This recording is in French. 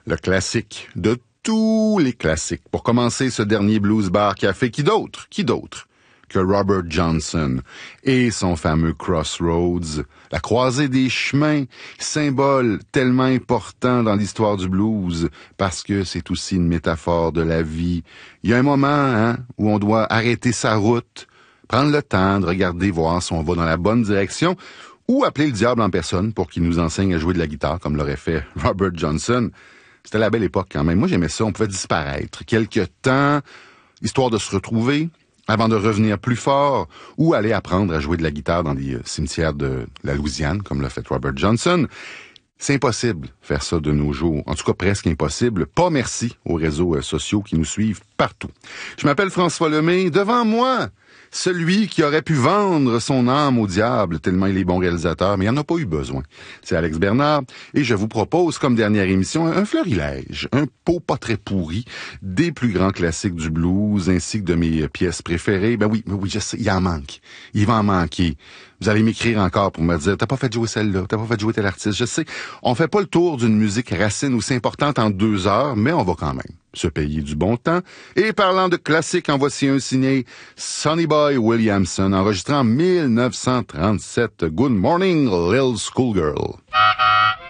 le classique de tous les classiques. Pour commencer, ce dernier blues bar qui a fait qui d'autre que Robert Johnson et son fameux Crossroads, la croisée des chemins, symbole tellement important dans l'histoire du blues parce que c'est aussi une métaphore de la vie. Il y a un moment où on doit arrêter sa route, prendre le temps de regarder, voir si on va dans la bonne direction ou appeler le diable en personne pour qu'il nous enseigne à jouer de la guitare comme l'aurait fait Robert Johnson. C'était la belle époque quand même. Moi, j'aimais ça. On pouvait disparaître quelque temps, histoire de se retrouver, avant de revenir plus fort, ou aller apprendre à jouer de la guitare dans des cimetières de la Louisiane, comme l'a fait Robert Johnson. C'est impossible de faire ça de nos jours. En tout cas, presque impossible. Pas merci aux réseaux sociaux qui nous suivent partout. Je m'appelle François Lemay. Devant moi, celui qui aurait pu vendre son âme au diable tellement il est bon réalisateur, mais il n'en a pas eu besoin. C'est Alex Bernard et je vous propose comme dernière émission un florilège, un pot pas très pourri des plus grands classiques du blues ainsi que de mes pièces préférées. Ben oui, je sais, il en manque. Il va en manquer. Vous allez m'écrire encore pour me dire, t'as pas fait jouer celle-là, t'as pas fait jouer tel artiste. Je sais, on fait pas le tour d'une musique racine aussi importante en 2 heures, mais on va quand même se payer du bon temps. Et parlant de classique, en voici un signé Sonny Boy Williamson, enregistré en 1937. Good morning, little schoolgirl.